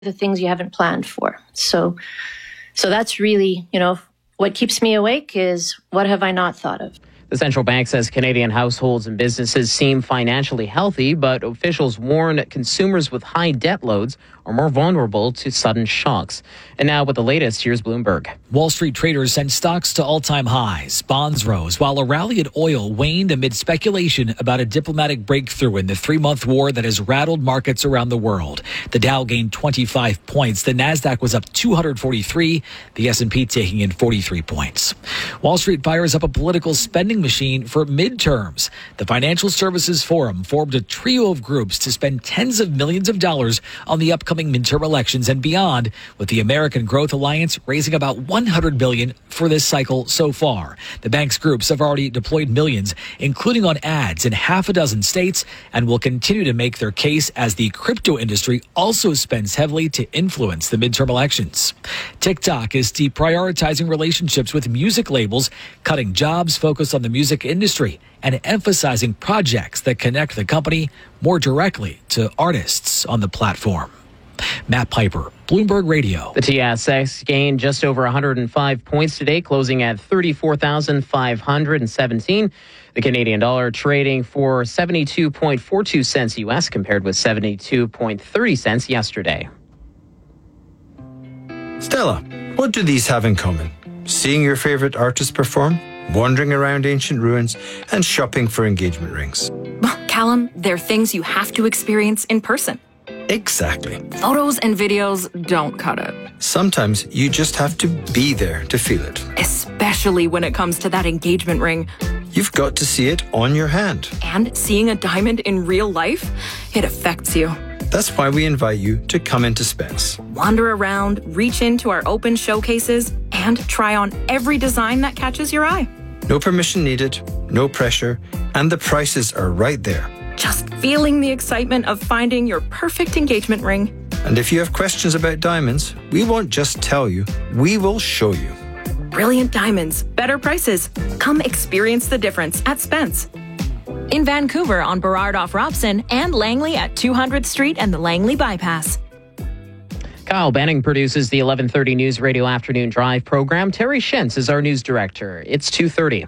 the things you haven't planned for. So that's really, what keeps me awake is what have I not thought of? The central bank says Canadian households and businesses seem financially healthy, but officials warn consumers with high debt loads are more vulnerable to sudden shocks. And now with the latest, here's Bloomberg. Wall Street traders sent stocks to all-time highs. Bonds rose while a rally at oil waned amid speculation about a diplomatic breakthrough in the 3-month war that has rattled markets around the world. The Dow gained 25 points. The Nasdaq was up 243. The S&P taking in 43 points. Wall Street fires up a political spending machine for midterms. The Financial Services Forum formed a trio of groups to spend tens of millions of dollars on the upcoming midterm elections and beyond, with the American Growth Alliance raising about $100 billion for this cycle so far. The bank's groups have already deployed millions, including on ads in half a dozen states, and will continue to make their case as the crypto industry also spends heavily to influence the midterm elections. TikTok is deprioritizing relationships with music labels, cutting jobs focused on the music industry, and emphasizing projects that connect the company more directly to artists on the platform. Matt Piper, Bloomberg Radio. The TSX gained just over 105 points today, closing at 34,517. The Canadian dollar trading for 72.42 cents U.S. compared with 72.30 cents yesterday. Stella, what do these have in common? Seeing your favorite artist perform, wandering around ancient ruins, and shopping for engagement rings. Callum, they're things you have to experience in person. Exactly. Photos and videos don't cut it. Sometimes you just have to be there to feel it. Especially when it comes to that engagement ring. You've got to see it on your hand. And seeing a diamond in real life, it affects you. That's why we invite you to come into Spence. Wander around, reach into our open showcases, and try on every design that catches your eye. No permission needed, no pressure, and the prices are right there. Just feeling the excitement of finding your perfect engagement ring. And if you have questions about diamonds, we won't just tell you, we will show you. Brilliant diamonds, better prices. Come experience the difference at Spence. In Vancouver on Burrard off Robson and Langley at 200th Street and the Langley Bypass. Kyle Benning produces the 11:30 News Radio Afternoon Drive program. Terry Shentz is our news director. It's 2:30.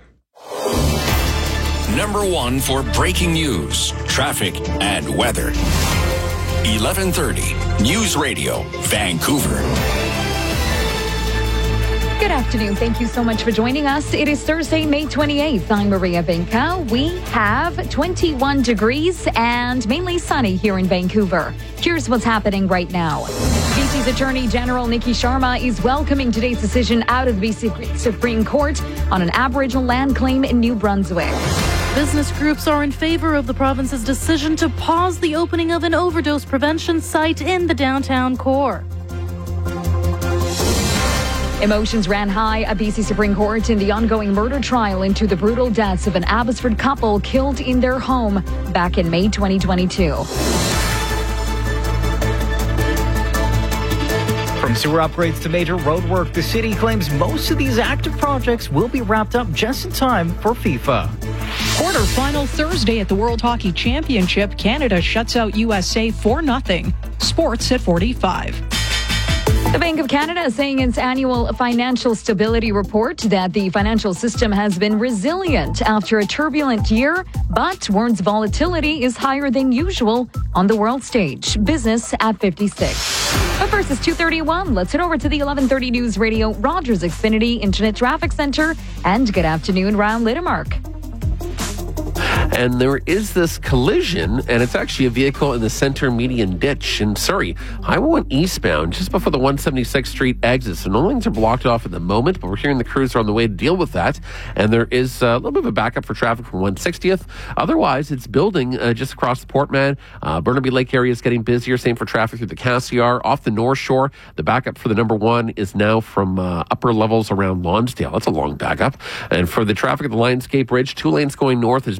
Number one for breaking news, traffic, and weather. 11:30 News Radio, Vancouver. Good afternoon. Thank you so much for joining us. It is Thursday, May 28th. I'm Maria Benka. We have 21 degrees and mainly sunny here in Vancouver. Here's what's happening right now. BC's Attorney General Nikki Sharma is welcoming today's decision out of the BC Supreme Court on an Aboriginal land claim in New Brunswick. Business groups are in favor of the province's decision to pause the opening of an overdose prevention site in the downtown core. Emotions ran high at BC Supreme Court in the ongoing murder trial into the brutal deaths of an Abbotsford couple killed in their home back in May 2022. From sewer upgrades to major road work, the city claims most of these active projects will be wrapped up just in time for FIFA. Quarterfinal Thursday at the World Hockey Championship. Canada shuts out USA 4-0. Sports at 45. The Bank of Canada is saying in its annual financial stability report that the financial system has been resilient after a turbulent year, but warns volatility is higher than usual on the world stage. Business at 56. But first, it's 2:31. Let's head over to the 11:30 News Radio Rogers Xfinity Internet Traffic Center. And good afternoon, Ryan Littermark. And there is this collision, and it's actually a vehicle in the center median ditch in Surrey. Highway 1 eastbound, just before the 176th Street exit. So no lanes are blocked off at the moment, but we're hearing the crews are on the way to deal with that. And there is a little bit of a backup for traffic from 160th. Otherwise, it's building just across the Portman. Burnaby Lake area is getting busier. Same for traffic through the Cassiar. Off the North Shore, the backup for the number one is now from upper levels around Lonsdale. That's a long backup. And for the traffic at the Lionsgate Bridge, 2 lanes going north is busy from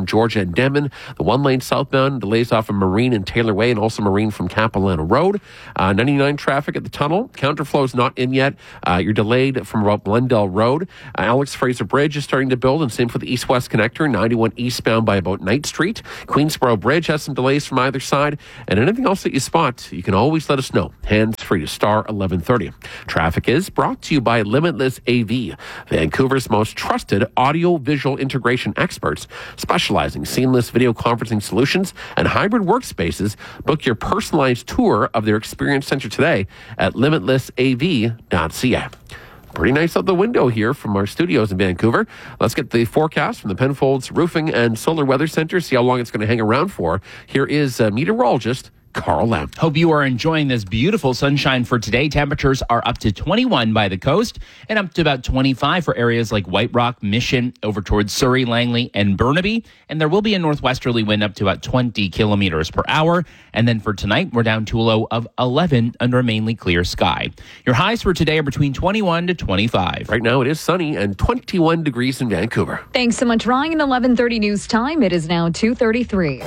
from Georgia and Denman. The one-lane southbound delays off of Marine and Taylor Way, and also Marine from Capilano Road. 99 traffic at the tunnel. Counterflow is not in yet. You're delayed from about Glendale Road. Alex Fraser Bridge is starting to build, and same for the east-west connector, 91 eastbound by about Knight Street. Queensboro Bridge has some delays from either side. And anything else that you spot, you can always let us know. Hands-free to star 1130. Traffic is brought to you by Limitless AV, Vancouver's most trusted audio-visual integration experts, specializing in seamless video conferencing solutions and hybrid workspaces. Book your personalized tour of their experience center today at limitlessav.ca. Pretty nice out the window here from our studios in Vancouver. Let's get the forecast from the Penfolds Roofing and Solar Weather Center, see how long it's going to hang around for. Here is meteorologist Carl Lamb. Hope you are enjoying this beautiful sunshine for today. Temperatures are up to 21 by the coast and up to about 25 for areas like White Rock, Mission, over towards Surrey, Langley, and Burnaby. And there will be a northwesterly wind up to about 20 kilometers per hour. And then for tonight, we're down to a low of 11 under a mainly clear sky. Your highs for today are between 21 to 25. Right now it is sunny and 21 degrees in Vancouver. Thanks so much, Ryan. 11:30 news time. It is now 2:33.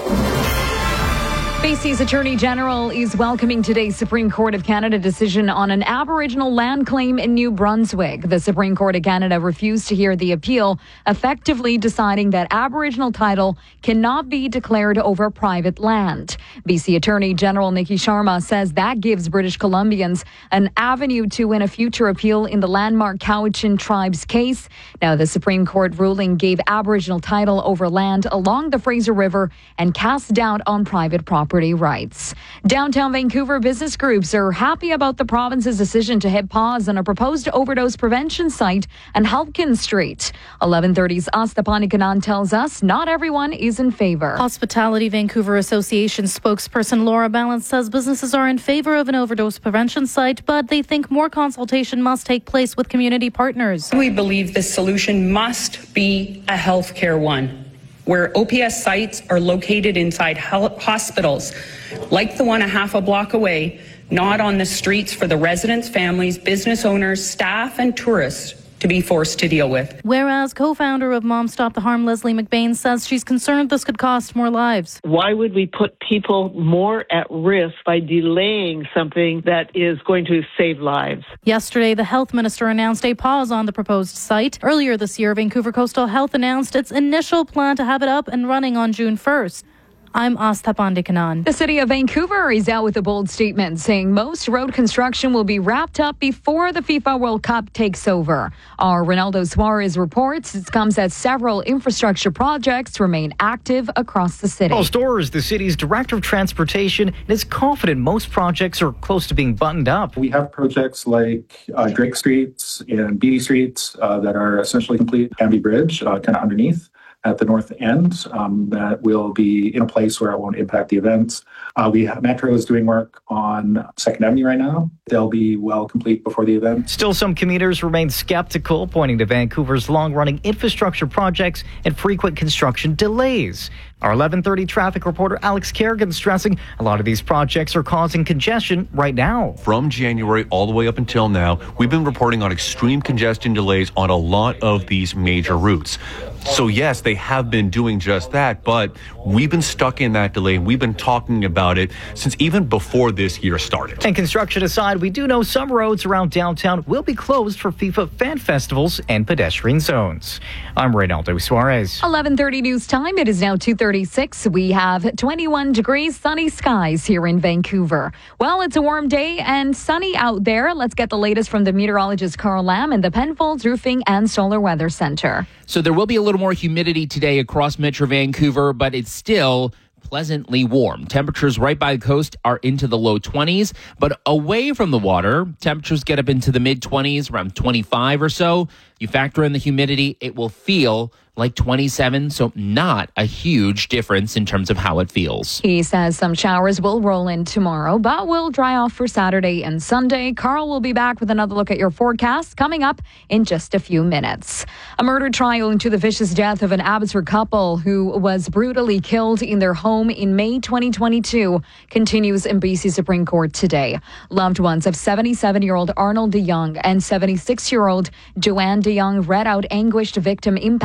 BC's Attorney General is welcoming today's Supreme Court of Canada decision on an Aboriginal land claim in New Brunswick. The Supreme Court of Canada refused to hear the appeal, effectively deciding that Aboriginal title cannot be declared over private land. BC Attorney General Nikki Sharma says that gives British Columbians an avenue to win a future appeal in the landmark Cowichan Tribes case. Now, the Supreme Court ruling gave Aboriginal title over land along the Fraser River and cast doubt on private property rights. Downtown Vancouver business groups are happy about the province's decision to hit pause on a proposed overdose prevention site on Halkin Street. 1130's Asta Panikanan tells us not everyone is in favor. Hospitality Vancouver Association spokesperson Laura Balance says businesses are in favor of an overdose prevention site, but they think more consultation must take place with community partners. We believe the solution must be a healthcare one, where OPS sites are located inside hospitals, like the one a half a block away, not on the streets for the residents, families, business owners, staff, and tourists to be forced to deal with. Whereas co-founder of Mom Stop the Harm, Leslie McBain, says she's concerned this could cost more lives. Why would we put people more at risk by delaying something that is going to save lives? Yesterday, the health minister announced a pause on the proposed site. Earlier this year, Vancouver Coastal Health announced its initial plan to have it up and running on June 1st. I'm Asta Pandikanan. The city of Vancouver is out with a bold statement saying most road construction will be wrapped up before the FIFA World Cup takes over. Our Ronaldo Suarez reports it comes as several infrastructure projects remain active across the city. Paul Storr is the city's director of transportation and is confident most projects are close to being buttoned up. We have projects like Drake Street and Beatty Street that are essentially complete. Canby Bridge, kind of underneath at the north end, that will be in a place where it won't impact the events. Metro is doing work on 2nd Avenue right now. They'll be well complete before the event. Still, some commuters remain skeptical, pointing to Vancouver's long-running infrastructure projects and frequent construction delays. Our 11:30 traffic reporter Alex Kerrigan stressing a lot of these projects are causing congestion right now. From January all the way up until now, we've been reporting on extreme congestion delays on a lot of these major routes. So yes, they have been doing just that, but we've been stuck in that delay. We've been talking about it since even before this year started. And construction aside, we do know some roads around downtown will be closed for FIFA fan festivals and pedestrian zones. I'm Reynaldo Suarez. 11:30 news time. It is now 2:36. We have 21 degrees, sunny skies here in Vancouver. Well, it's a warm day and sunny out there. Let's get the latest from the meteorologist Carl Lamb in the Penfolds Roofing and Solar Weather Center. So there will be a little more humidity today across Metro Vancouver, but it's still pleasantly warm. Temperatures right by the coast are into the low 20s, but away from the water, temperatures get up into the mid-20s, around 25 or so. You factor in the humidity, it will feel like 27, so not a huge difference in terms of how it feels. He says some showers will roll in tomorrow, but will dry off for Saturday and Sunday. Carl will be back with another look at your forecast coming up in just a few minutes. A murder trial into the vicious death of an Abbotsford couple who was brutally killed in their home in May 2022 continues in BC Supreme Court today. Loved ones of 77-year-old Arnold DeYoung and 76-year-old Joanne DeYoung read out anguished victim impact statements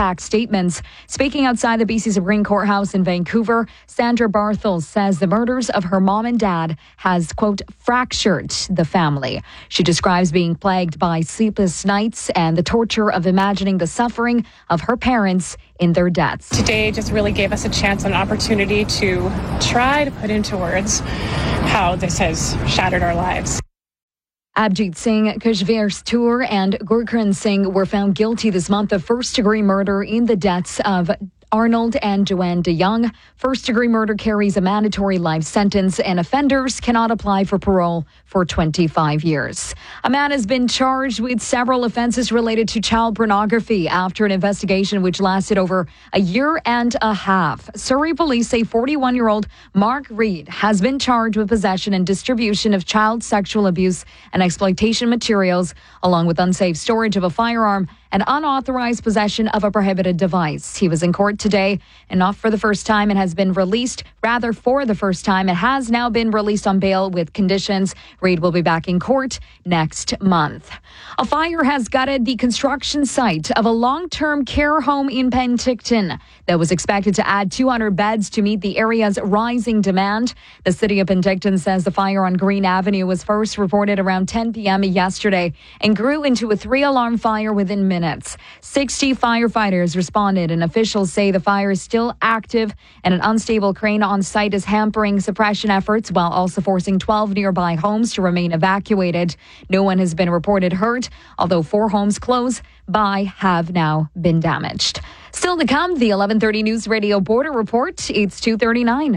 statements. Speaking outside the BC Supreme Courthouse in Vancouver, Sandra Bartels says the murders of her mom and dad has, quote, fractured the family. She describes being plagued by sleepless nights and the torture of imagining the suffering of her parents in their deaths. Today just really gave us a chance and an opportunity to try to put into words how this has shattered our lives. Abjit Singh, Kashvir Toor, and Gurkran Singh were found guilty this month of first-degree murder in the deaths of Arnold and Joanne DeYoung. First-degree murder carries a mandatory life sentence, and offenders cannot apply for parole for 25 years. A man has been charged with several offenses related to child pornography after an investigation which lasted over a year and a half. Surrey police say 41-year-old Mark Reed has been charged with possession and distribution of child sexual abuse and exploitation materials, along with unsafe storage of a firearm and unauthorized possession of a prohibited device. He was in court today, and not for the first time, it has been released. Rather, for the first time, it has now been released on bail with conditions. Reed will be back in court next month. A fire has gutted the construction site of a long-term care home in Penticton that was expected to add 200 beds to meet the area's rising demand. The city of Penticton says the fire on Green Avenue was first reported around 10 p.m. yesterday and grew into a 3-alarm fire within minutes. 60 firefighters responded, and officials say the fire is still active and an unstable crane on site is hampering suppression efforts while also forcing 12 nearby homes to remain evacuated. No one has been reported hurt, although 4 homes close by have now been damaged. Still to come, the 11:30 News Radio Border Report. It's 2:39.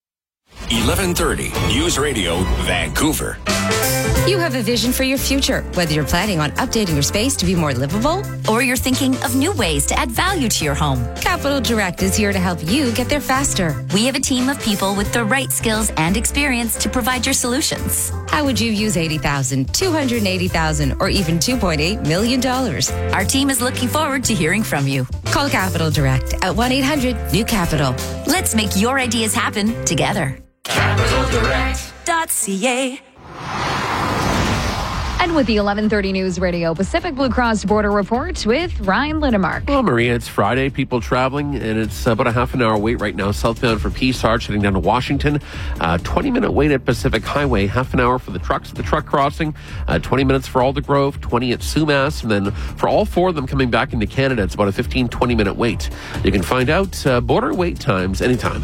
11:30 News Radio Vancouver. You have a vision for your future, whether you're planning on updating your space to be more livable or you're thinking of new ways to add value to your home. Capital Direct is here to help you get there faster. We have a team of people with the right skills and experience to provide your solutions. How would you use $80,000, $280,000, or even $2.8 million? Our team is looking forward to hearing from you. Call Capital Direct at 1-800-NEW-CAPITAL. Let's make your ideas happen together. CapitalDirect.ca. And with the 11:30 News Radio Pacific Blue Cross Border Report with Ryan Lindemark. Well, Maria, it's Friday. People traveling, and it's about a half an hour wait right now. Southbound for Peace Arch, heading down to Washington. 20-minute wait at Pacific Highway. Half an hour for the trucks at the truck crossing. 20 minutes for Aldergrove. 20 at Sumas. And then for all 4 of them coming back into Canada, it's about a 15-20-minute wait. You can find out border wait times anytime.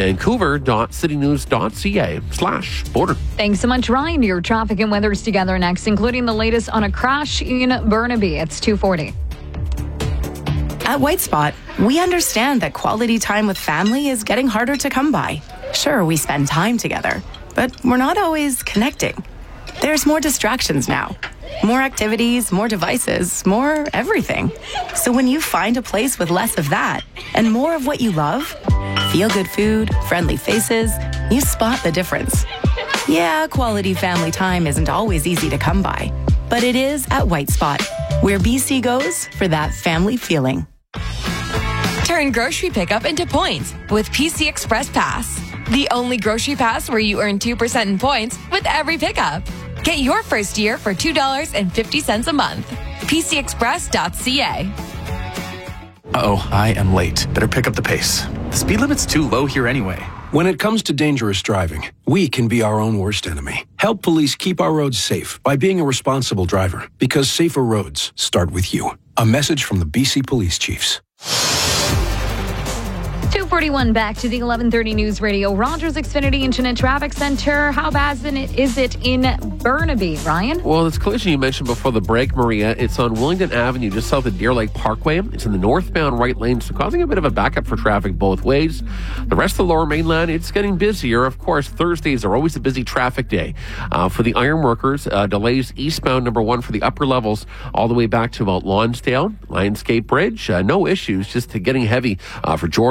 Vancouver.citynews.ca/border. Thanks so much, Ryan. Your traffic and weather's together next, including the latest on a crash in Burnaby. It's 2:40. At White Spot, we understand that quality time with family is getting harder to come by. Sure, we spend time together, but we're not always connecting. There's more distractions now. More activities, more devices, more everything. So when you find a place with less of that and more of what you love, feel-good food, friendly faces, you spot the difference. Yeah, quality family time isn't always easy to come by, but it is at White Spot, where BC goes for that family feeling. Turn grocery pickup into points with PC Express Pass, the only grocery pass where you earn 2% in points with every pickup. Get your first year for $2.50 a month. PCExpress.ca. Uh-oh, I am late. Better pick up the pace. The speed limit's too low here anyway. When it comes to dangerous driving, we can be our own worst enemy. Help police keep our roads safe by being a responsible driver, because safer roads start with you. A message from the BC Police Chiefs. 2:41, back to the 11:30 News Radio. Rogers Xfinity Internet Traffic Center. How bad is it in Burnaby, Ryan? Well, this collision you mentioned before the break, Maria, it's on Willingdon Avenue, just south of Deer Lake Parkway. It's in the northbound right lane, so causing a bit of a backup for traffic both ways. The rest of the lower mainland, it's getting busier. Of course, Thursdays are always a busy traffic day. For the ironworkers, delays eastbound number 1 for the upper levels all the way back to about Lonsdale, Lionsgate Bridge. No issues, just getting heavy for Georgia and your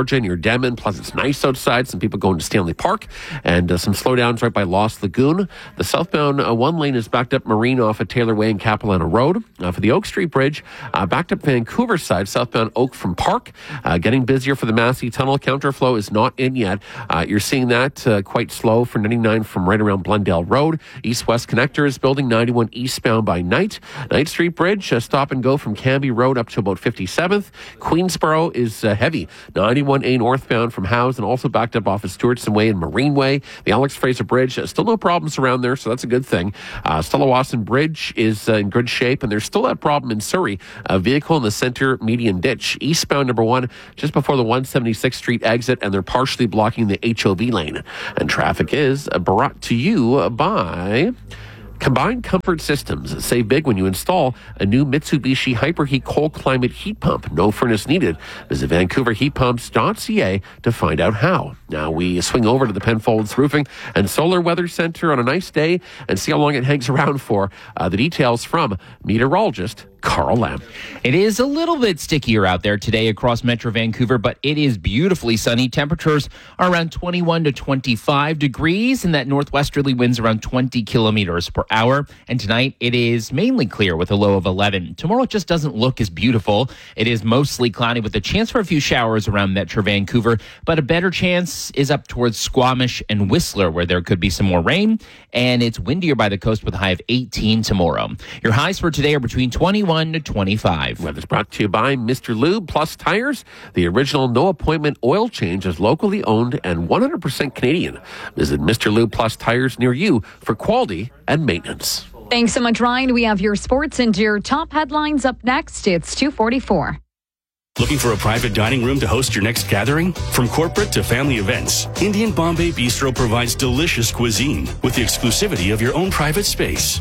Denman. Plus, it's nice outside. Some people going to Stanley Park, and some slowdowns right by Lost Lagoon. The southbound one lane is backed up Marine off of Taylor Way and Capilano Road. For the Oak Street Bridge, backed up Vancouver side, southbound Oak from Park. Getting busier for the Massey Tunnel. Counterflow is not in yet. You're seeing that quite slow for 99 from right around Blundell Road. East-west connector is building 91 eastbound by Knight. Knight Street Bridge, stop and go from Canby Road up to about 57th. Queensboro is heavy. 91A northbound from Howes and also backed up off of Stewartson Way and Marine Way. The Alex Fraser Bridge, still no problems around there, so that's a good thing. Stella Wasson Bridge is in good shape, and there's still that problem in Surrey. A vehicle in the center median ditch. Eastbound number 1, just before the 176th Street exit, and they're partially blocking the HOV lane. And traffic is brought to you by Combined Comfort Systems. Save big when you install a new Mitsubishi Hyperheat cold climate heat pump. No furnace needed. Visit VancouverHeatPumps.ca to find out how. Now we swing over to the Penfolds Roofing and Solar Weather Center on a nice day and see how long it hangs around for. The details from meteorologist Carl Lamb. It is a little bit stickier out there today across Metro Vancouver, but it is beautifully sunny. Temperatures are around 21 to 25 degrees, and that northwesterly winds around 20 kilometers per hour. And tonight, it is mainly clear with a low of 11. Tomorrow, it just doesn't look as beautiful. It is mostly cloudy with a chance for a few showers around Metro Vancouver, but a better chance is up towards Squamish and Whistler, where there could be some more rain, and it's windier by the coast with a high of 18 tomorrow. Your highs for today are between 21 to 25. Weather's brought to you by Mr. Lube Plus Tires. The original no-appointment oil change is locally owned and 100% Canadian. Visit Mr. Lube Plus Tires near you for quality and maintenance. Thanks so much, Ryan. We have your sports and your top headlines up next. It's 2:44. Looking for a private dining room to host your next gathering? From corporate to family events, Indian Bombay Bistro provides delicious cuisine with the exclusivity of your own private space.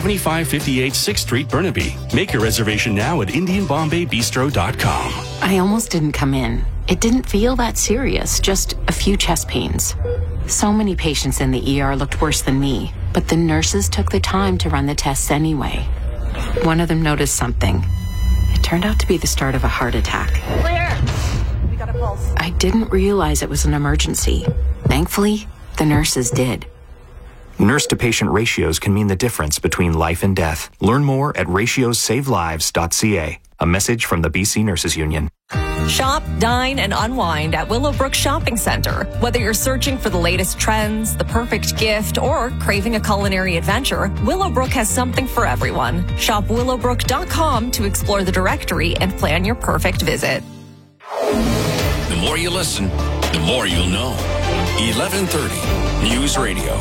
7558 6th Street, Burnaby. Make your reservation now at IndianBombayBistro.com. I almost didn't come in. It didn't feel that serious, just a few chest pains. So many patients in the ER looked worse than me, but the nurses took the time to run the tests anyway. One of them noticed something. It turned out to be the start of a heart attack. Claire, we got a pulse. I didn't realize it was an emergency. Thankfully, the nurses did. Nurse-to-patient ratios can mean the difference between life and death. Learn more at ratiosavelives.ca. A message from the BC Nurses Union. Shop, dine, and unwind at Willowbrook Shopping Center. Whether you're searching for the latest trends, the perfect gift, or craving a culinary adventure, Willowbrook has something for everyone. Shop willowbrook.com to explore the directory and plan your perfect visit. The more you listen, the more you'll know. 1130 News Radio.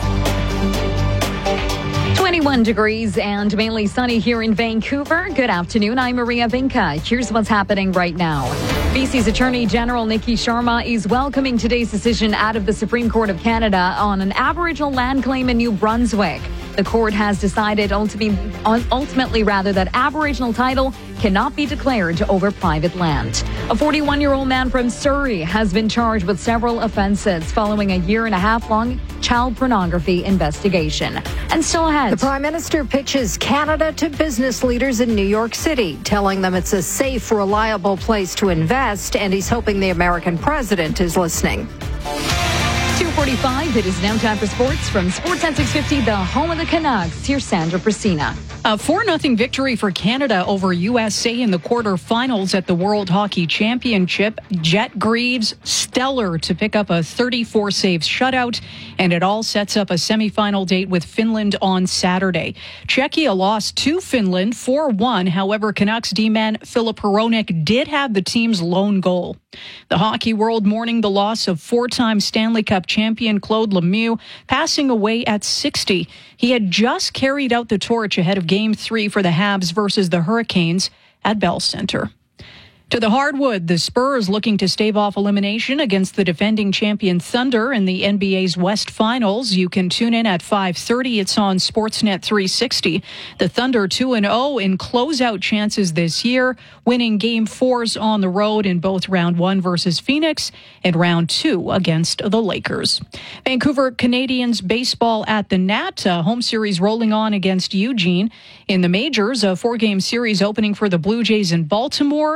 21 degrees and mainly sunny here in Vancouver. Good afternoon. I'm Maria Vinca. Here's what's happening right now. BC's Attorney General Nikki Sharma is welcoming today's decision out of the Supreme Court of Canada on an Aboriginal land claim in New Brunswick. The court has decided ultimately that Aboriginal title cannot be declared over private land. A 41-year-old man from Surrey has been charged with several offenses following a year-and-a-half-long child pornography investigation. And still ahead. The Prime Minister pitches Canada to business leaders in New York City, telling them it's a safe, reliable place to invest, and he's hoping the American president is listening. 2:45. It is now time for sports from Sportsnet 650, the home of the Canucks. Here's Sandra Prasina. A 4-0 victory for Canada over USA in the quarterfinals at the World Hockey Championship. Jet Greaves, stellar to pick up a 34-save shutout, and it all sets up a semifinal date with Finland on Saturday. Czechia lost to Finland 4-1. However, Canucks D-man Filip Hronek did have the team's lone goal. The hockey world mourning the loss of 4-time Stanley Cup champion Claude Lemieux, passing away at 60. He had just carried out the torch ahead of Game 3 for the Habs versus the Hurricanes at Bell Center. To the hardwood, the Spurs looking to stave off elimination against the defending champion Thunder in the NBA's West Finals. You can tune in at 5:30. It's on Sportsnet 360. The Thunder 2-0 in closeout chances this year, winning Game 4s on the road in both Round 1 versus Phoenix and Round 2 against the Lakers. Vancouver Canadians baseball at the Nat, home series rolling on against Eugene. In the majors, a 4-game series opening for the Blue Jays in Baltimore. The Mariners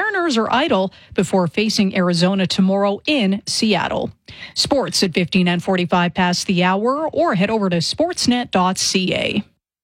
Mariners are idle before facing Arizona tomorrow in Seattle. Sports at 15 and 45 past the hour, or head over to sportsnet.ca.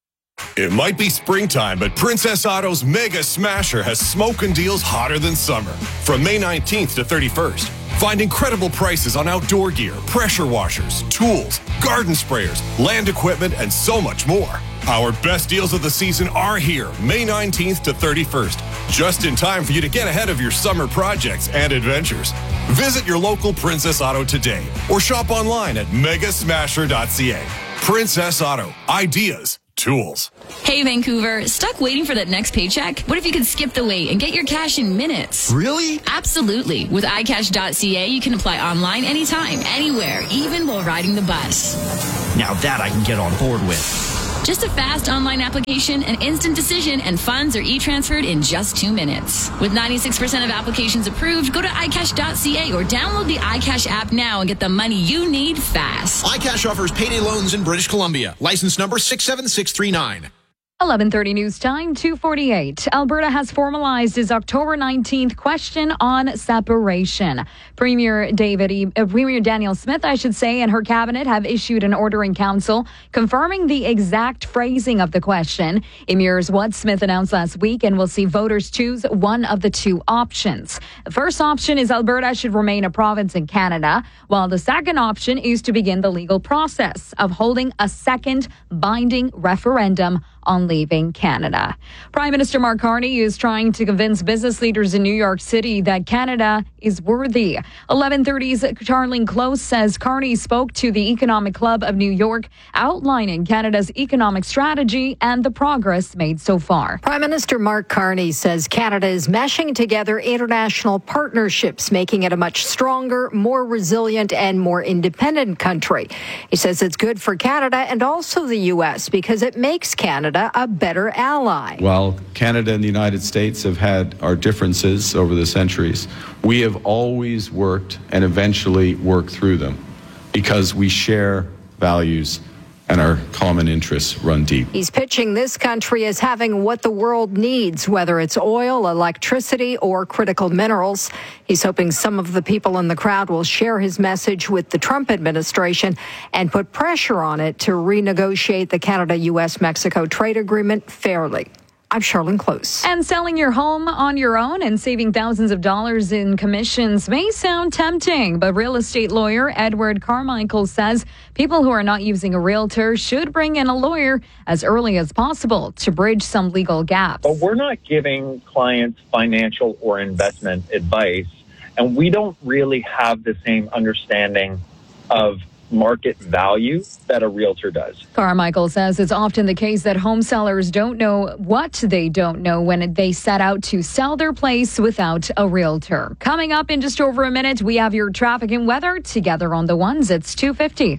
It might be springtime, but Princess Auto's Mega Smasher has smoking deals hotter than summer. From May 19th to 31st, find incredible prices on outdoor gear, pressure washers, tools, garden sprayers, land equipment, and so much more. Our best deals of the season are here, May 19th to 31st, just in time for you to get ahead of your summer projects and adventures. Visit your local Princess Auto today or shop online at megasmasher.ca. Princess Auto, ideas, tools. Hey, Vancouver, stuck waiting for that next paycheck? What if you could skip the wait and get your cash in minutes? Really? Absolutely. With iCash.ca, you can apply online anytime, anywhere, even while riding the bus. Now that I can get on board with. Just a fast online application, an instant decision, and funds are e-transferred in just 2 minutes. With 96% of applications approved, go to iCash.ca or download the iCash app now and get the money you need fast. iCash offers payday loans in British Columbia. License number 67639. 11:30 news time, 2:48. Alberta has formalized its October 19th question on separation. Premier Danielle Smith, and her cabinet have issued an order in council confirming the exact phrasing of the question. It mirrors what Smith announced last week and will see voters choose one of the two options. The first option is Alberta should remain a province in Canada, while the second option is to begin the legal process of holding a second binding referendum on leaving Canada. Prime Minister Mark Carney is trying to convince business leaders in New York City that Canada is worthy. 11:30's Charlene Close says Carney spoke to the Economic Club of New York, outlining Canada's economic strategy and the progress made so far. Prime Minister Mark Carney says Canada is meshing together international partnerships, making it a much stronger, more resilient, and more independent country. He says it's good for Canada and also the U.S. because it makes Canada a better ally. While Canada and the United States have had our differences over the centuries, we have always worked and eventually worked through them because we share values and our common interests run deep. He's pitching this country as having what the world needs, whether it's oil, electricity, or critical minerals. He's hoping some of the people in the crowd will share his message with the Trump administration and put pressure on it to renegotiate the Canada-U.S.-Mexico trade agreement fairly. I'm Charlene Close. And selling your home on your own and saving thousands of dollars in commissions may sound tempting, but real estate lawyer Edward Carmichael says people who are not using a realtor should bring in a lawyer as early as possible to bridge some legal gaps. But we're not giving clients financial or investment advice, and we don't really have the same understanding of market value that a realtor does. Carmichael says it's often the case that home sellers don't know what they don't know when they set out to sell their place without a realtor. Coming up in just over a minute, we have your traffic and weather together on the ones. It's 2:50.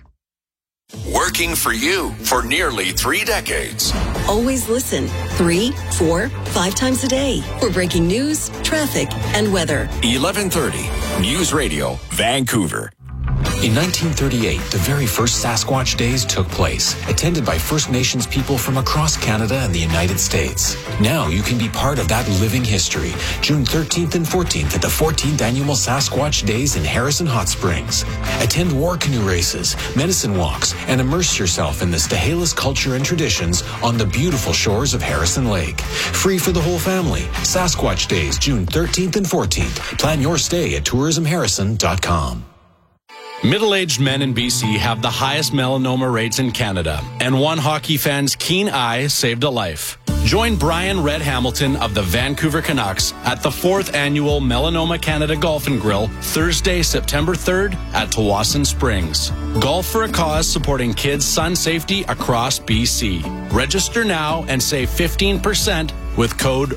Working for you for nearly 3 decades. Always listen 3, 4, 5 times a day for breaking news, traffic, and weather. 1130 News Radio, Vancouver. In 1938, the very first Sasquatch Days took place, attended by First Nations people from across Canada and the United States. Now you can be part of that living history. June 13th and 14th at the 14th Annual Sasquatch Days in Harrison Hot Springs. Attend war canoe races, medicine walks, and immerse yourself in the Stahelis culture and traditions on the beautiful shores of Harrison Lake. Free for the whole family. Sasquatch Days, June 13th and 14th. Plan your stay at tourismharrison.com. Middle-aged men in BC have the highest melanoma rates in Canada, and one hockey fan's keen eye saved a life. Join Brian Red Hamilton of the Vancouver Canucks at the 4th Annual Melanoma Canada Golf and Grill, Thursday, September 3rd at Tawasin Springs. Golf for a cause supporting kids' sun safety across BC. Register now and save 15% with code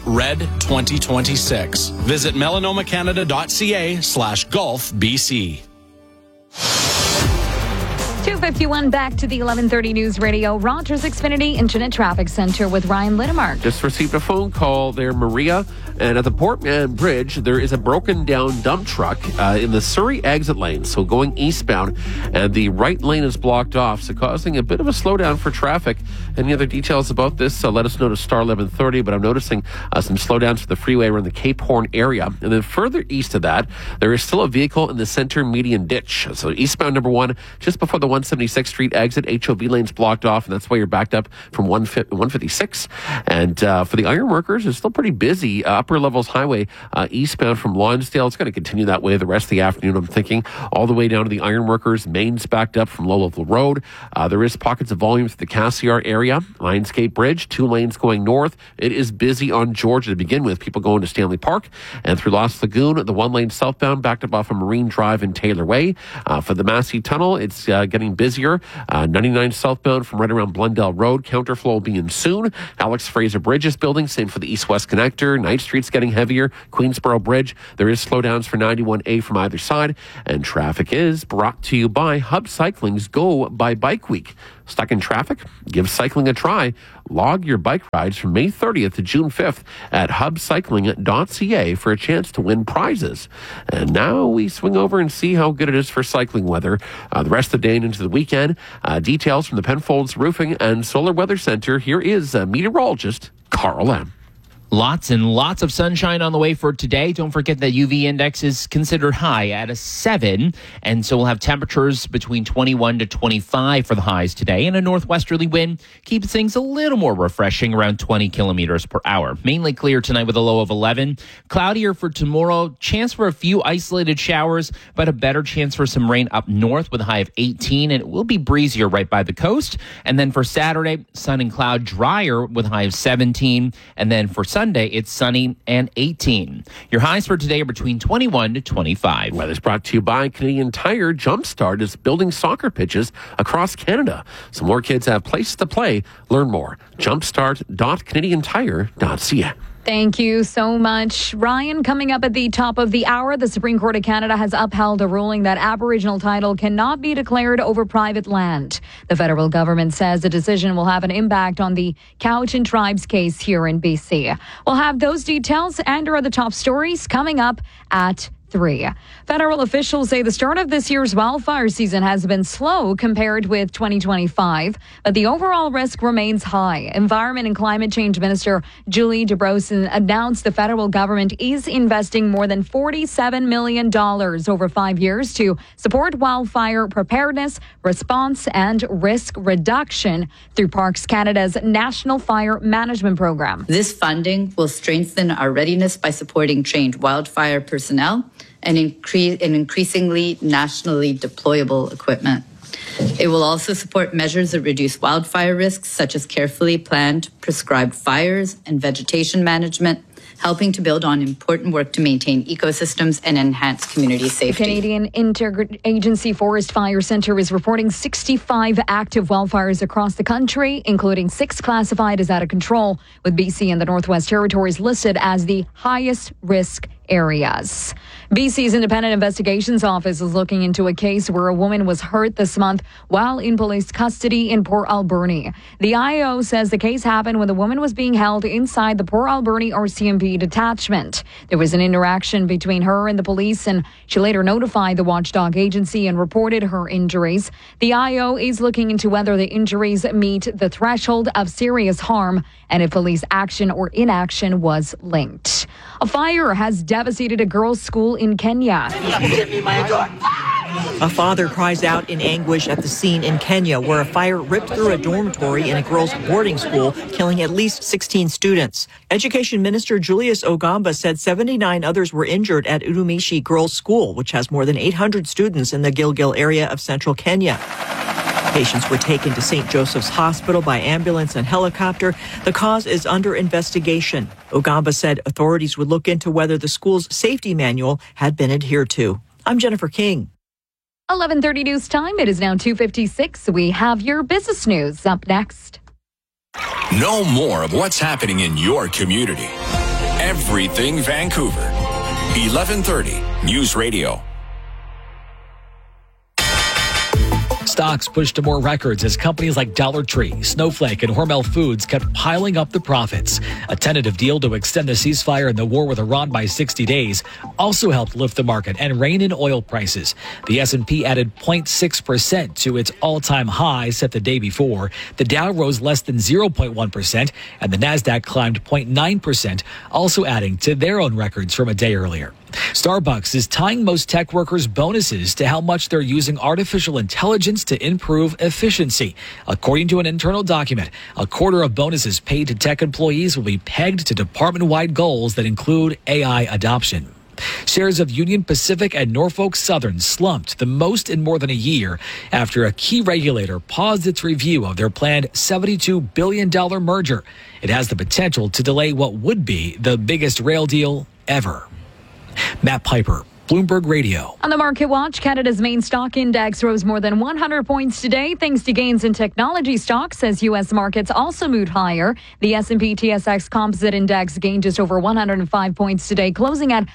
RED2026. Visit melanomacanada.ca/golfbc. 2:50 2:51 back to the 11:30 News Radio Rogers Xfinity Internet Traffic Center with Ryan Littimark. Just received a phone call there, Maria. And at the Portman Bridge, there is a broken down dump truck in the Surrey exit lane. So going eastbound, and the right lane is blocked off, so causing a bit of a slowdown for traffic. Any other details about this? So let us know to star 1130. But I'm noticing some slowdowns for the freeway around the Cape Horn area. And then further east of that, there is still a vehicle in the center median ditch. So eastbound number 1, just before the 176th Street exit, HOV lane's blocked off, and that's why you're backed up from 156. And for the ironworkers, it's still pretty busy. Upper Levels Highway eastbound from Lonsdale. It's going to continue that way the rest of the afternoon, I'm thinking, all the way down to the ironworkers. Main's backed up from Low Level Road. There is pockets of volume through the Cassiar area. Lionsgate Bridge, 2 lanes going north. It is busy on Georgia to begin with. People going to Stanley Park. And through Lost Lagoon, the 1 lane southbound backed up off of Marine Drive and Taylor Way. For the Massey Tunnel, it's getting busier. 99 southbound from right around Blundell Road. Counterflow will be in soon. Alex Fraser Bridge is building. Same for the east-west connector. Knight Street's getting heavier. Queensboro Bridge, there is slowdowns for 91A from either side. And traffic is brought to you by Hub Cycling's Go by Bike Week. Stuck in traffic? Give cycling a try. Log your bike rides from May 30th to June 5th at hubcycling.ca for a chance to win prizes. And now we swing over and see how good it is for cycling weather the rest of the day and into the weekend. Details from the Penfolds Roofing and Solar Weather Center. Here is meteorologist Carl M. Lots and lots of sunshine on the way for today. Don't forget that UV index is considered high at a 7. And so we'll have temperatures between 21 to 25 for the highs today. And a northwesterly wind keeps things a little more refreshing, around 20 kilometers per hour. Mainly clear tonight with a low of 11. Cloudier for tomorrow. Chance for a few isolated showers, but a better chance for some rain up north with a high of 18. And it will be breezier right by the coast. And then for Saturday, sun and cloud, drier with a high of 17. And then for Sunday, it's sunny and 18. Your highs for today are between 21 to 25. Weather's brought to you by Canadian Tire. Jumpstart is building soccer pitches across Canada, so more kids have places to play. Learn more. Jumpstart.canadiantire.ca. Thank you so much, Ryan. Coming up at the top of the hour, the Supreme Court of Canada has upheld a ruling that Aboriginal title cannot be declared over private land. The federal government says the decision will have an impact on the Cowichan Tribes case here in BC. We'll have those details and our other top stories coming up at 3. Federal officials say the start of this year's wildfire season has been slow compared with 2025, but the overall risk remains high. Environment and Climate Change Minister Julie Dubrosin announced the federal government is investing more than $47 million over 5 years to support wildfire preparedness, response, and risk reduction through Parks Canada's National Fire Management Program. This funding will strengthen our readiness by supporting trained wildfire personnel and increasingly nationally deployable equipment. It will also support measures that reduce wildfire risks, such as carefully planned, prescribed fires and vegetation management, helping to build on important work to maintain ecosystems and enhance community safety. The Canadian Interagency Forest Fire Centre is reporting 65 active wildfires across the country, including 6 classified as out of control, with BC and the Northwest Territories listed as the highest risk areas. BC's Independent Investigations Office is looking into a case where a woman was hurt this month while in police custody in Port Alberni. The IO says the case happened when the woman was being held inside the Port Alberni RCMP detachment. There was an interaction between her and the police, and she later notified the watchdog agency and reported her injuries. The IO is looking into whether the injuries meet the threshold of serious harm and if police action or inaction was linked. A fire has devastated a girls' school in Kenya. A father cries out in anguish at the scene in Kenya where a fire ripped through a dormitory in a girls' boarding school, killing at least 16 students. Education Minister Julius Ogamba said 79 others were injured at Udumishi Girls' School, which has more than 800 students in the Gilgil area of central Kenya. Patients were taken to St. Joseph's Hospital by ambulance and helicopter. The cause is under investigation. Ogamba said authorities would look into whether the school's safety manual had been adhered to. I'm Jennifer King. 11:30 news time. It is now 2:56. We have your business news up next. Know more of what's happening in your community. Everything Vancouver. 1130 News Radio. Stocks pushed to more records as companies like Dollar Tree, Snowflake, and Hormel Foods kept piling up the profits. A tentative deal to extend the ceasefire and the war with Iran by 60 days also helped lift the market and rein in oil prices. The S&P added 0.6% to its all-time high set the day before. The Dow rose less than 0.1%, and the Nasdaq climbed 0.9%, also adding to their own records from a day earlier. Starbucks is tying most tech workers' bonuses to how much they're using artificial intelligence to improve efficiency. According to an internal document, a quarter of bonuses paid to tech employees will be pegged to department-wide goals that include AI adoption. Shares of Union Pacific and Norfolk Southern slumped the most in more than a year after a key regulator paused its review of their planned $72 billion merger. It has the potential to delay what would be the biggest rail deal ever. Matt Piper, Bloomberg Radio. On the Market Watch, Canada's main stock index rose more than 100 points today thanks to gains in technology stocks as U.S. markets also moved higher. The S&P TSX Composite Index gained just over 105 points today, closing at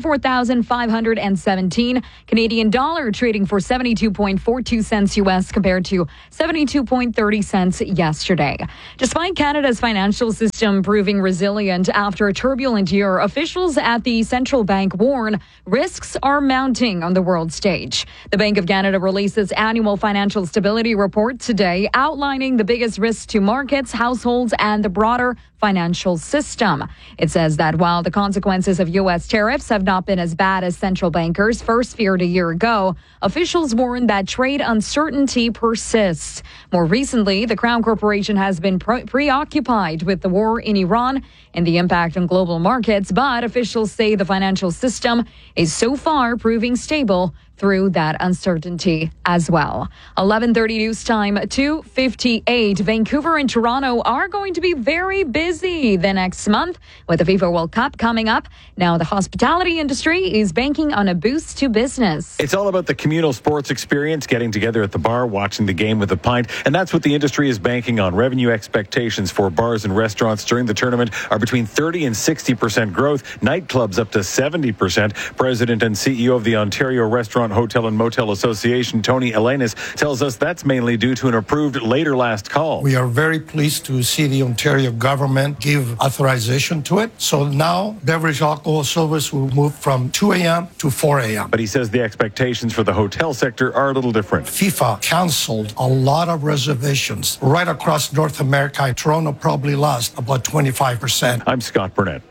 34,517. Canadian dollar trading for 72.42 cents U.S. compared to 72.30 cents yesterday. Despite Canada's financial system proving resilient after a turbulent year, officials at the central bank warn risks are mounting on the world stage. The Bank of Canada released its annual financial stability report today, outlining the biggest risks to markets, households, and the broader financial system. It says that while the consequences of U.S. tariffs have not been as bad as central bankers first feared a year ago, officials warn that trade uncertainty persists. More recently, the Crown Corporation has been preoccupied with the war in Iran and the impact on global markets, but officials say the financial system is so far proving stable through that uncertainty as well. 11:30 news time, 2:58. Vancouver and Toronto are going to be very busy the next month with the FIFA World Cup coming up. Now, the hospitality industry is banking on a boost to business. It's all about the communal sports experience, getting together at the bar, watching the game with a pint, and that's what the industry is banking on. Revenue expectations for bars and restaurants during the tournament are between 30 and 60% growth. Nightclubs up to 70%. President and CEO of the Ontario Restaurant, Hotel and Motel Association, Tony Elenis, tells us that's mainly due to an approved later last call. We are very pleased to see the Ontario government give authorization to it. So now beverage alcohol service will move from 2 a.m. to 4 a.m. But he says the expectations for the hotel sector are a little different. FIFA canceled a lot of reservations right across North America. Toronto probably lost about 25%. I'm Scott Burnett.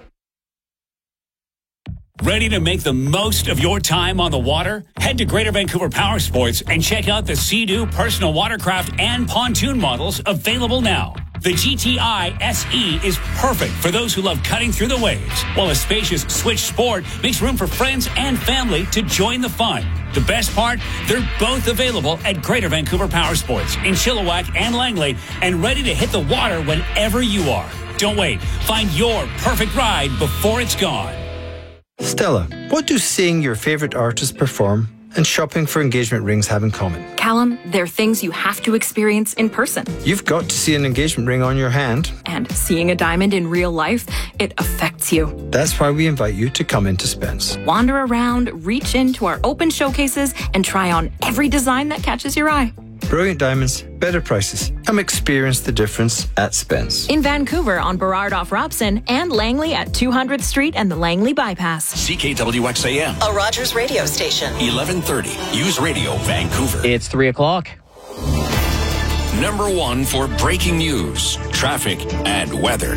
Ready to make the most of your time on the water? Head to Greater Vancouver Power Sports and check out the Sea-Doo personal watercraft and pontoon models available now. The GTI SE is perfect for those who love cutting through the waves, while a spacious Switch Sport makes room for friends and family to join the fun. The best part? They're both available at Greater Vancouver Power Sports in Chilliwack and Langley and ready to hit the water whenever you are. Don't wait. Find your perfect ride before it's gone. Stella, what do seeing your favorite artist perform and shopping for engagement rings have in common? Callum, they're things you have to experience in person. You've got to see an engagement ring on your hand. And seeing a diamond in real life, it affects you. That's why we invite you to come into Spence. Wander around, reach into our open showcases, and try on every design that catches your eye. Brilliant diamonds, better prices. Come experience the difference at Spence. In Vancouver on Burrard off Robson and Langley at 200th Street and the Langley Bypass. CKWXAM. A Rogers radio station. 1130. News Radio Vancouver. It's 3 o'clock. Number one for breaking news, traffic, and weather.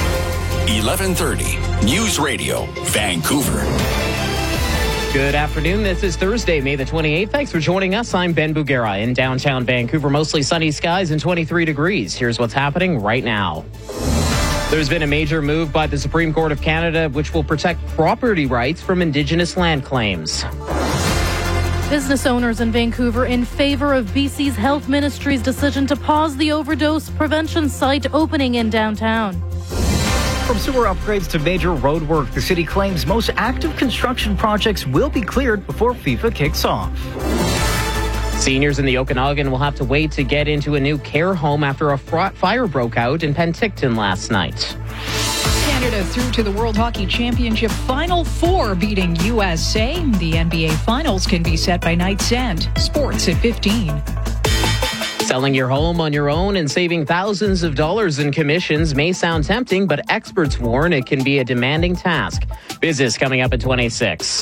1130. News Radio Vancouver. Good afternoon. This is Thursday, May the 28th. Thanks for joining us. I'm Ben Bugera in downtown Vancouver. Mostly sunny skies and 23 degrees. Here's what's happening right now. There's been a major move by the Supreme Court of Canada, which will protect property rights from Indigenous land claims. Business owners in Vancouver in favor of BC's Health Ministry's decision to pause the overdose prevention site opening in downtown. From sewer upgrades to major road work, the city claims most active construction projects will be cleared before FIFA kicks off. Seniors in the Okanagan will have to wait to get into a new care home after a fire broke out in Penticton last night. Canada through to the World Hockey Championship Final Four, beating USA. The NBA Finals can be set by night's end. Sports at 15. Selling your home on your own and saving thousands of dollars in commissions may sound tempting, but experts warn it can be a demanding task. Business coming up at 26.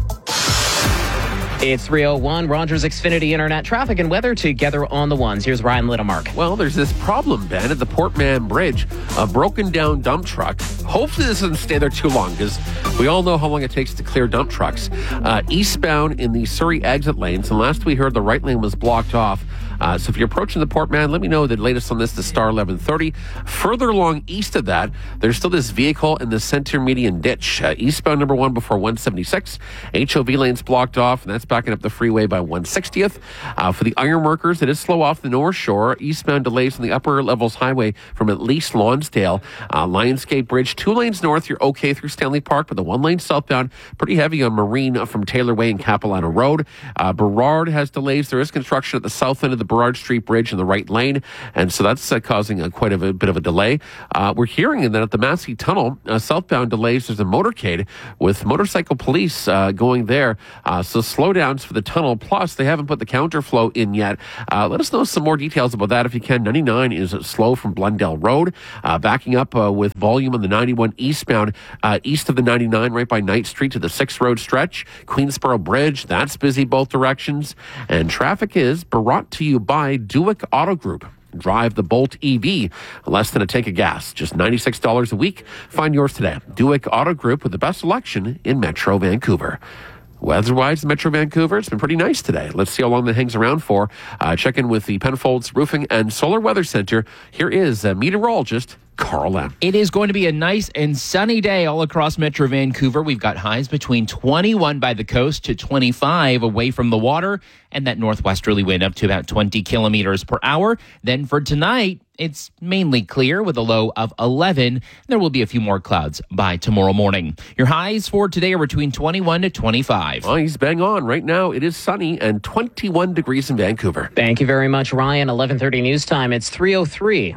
It's 3:01. Rogers Xfinity Internet traffic and weather together on the ones. Here's Ryan Littlemark. Well, there's this problem, Ben, at the Port Mann Bridge. A broken down dump truck. Hopefully this doesn't stay there too long, because we all know how long it takes to clear dump trucks. Eastbound in the Surrey exit lanes, and last we heard the right lane was blocked off. So if you're approaching the Port Mann, let me know the latest on this to star 1130. Further along east of that, there's still this vehicle in the center median ditch. Eastbound number 1 before 176. HOV lane's blocked off, and that's backing up the freeway by 160th. For the ironworkers, it is slow off the North Shore. Eastbound delays on the upper levels highway from at least Lonsdale. Lionsgate Bridge, 2 lanes north, you're okay through Stanley Park, but the 1 lane southbound, pretty heavy on Marine from Taylor Way and Capilano Road. Burrard has delays. There is construction at the south end of the Burrard Street Bridge in the right lane, and so that's causing quite a bit of a delay. We're hearing that at the Massey Tunnel, southbound delays, there's a motorcade with motorcycle police going there, so slowdowns for the tunnel, plus they haven't put the counterflow in yet. Let us know some more details about that if you can. 99 is slow from Blundell Road, backing up with volume on the 91 eastbound, east of the 99 right by Knight Street to the 6th Road stretch. Queensboro Bridge, that's busy both directions, and traffic is brought to you by Duick Auto Group. Drive the Bolt EV, less than a tank of gas, just $96 a week. Find yours today. Duick Auto Group with the best selection in Metro Vancouver. Weather-wise, Metro Vancouver, it's been pretty nice today. Let's see how long that hangs around for. Check in with the Penfolds Roofing and Solar Weather Center. Here is meteorologist Carl M. It is going to be a nice and sunny day all across Metro Vancouver. We've got highs between 21 by the coast to 25 away from the water, and that northwesterly wind up to about 20 kilometers per hour. Then for tonight, it's mainly clear with a low of 11. There will be a few more clouds by tomorrow morning. Your highs for today are between 21 to 25. Oh, he's bang on. Right now, it is sunny and 21 degrees in Vancouver. Thank you very much, Ryan. 11:30 news time. It's 3:03.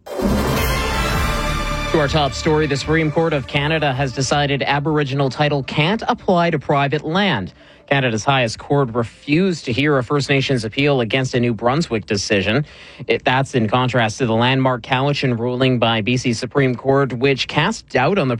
To our top story, the Supreme Court of Canada has decided Aboriginal title can't apply to private land. Canada's highest court refused to hear a First Nations appeal against a New Brunswick decision. That's in contrast to the landmark Cowichan ruling by BC Supreme Court, which cast doubt on the